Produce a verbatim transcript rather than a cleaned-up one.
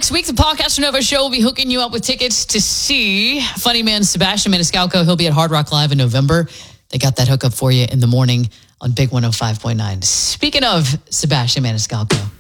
Next week, the Podcast Nova Show will be hooking you up with tickets to see funny man Sebastian Maniscalco. He'll be at Hard Rock Live in November. They got that hookup for you in the morning on Big one oh five point nine. Speaking of Sebastian Maniscalco,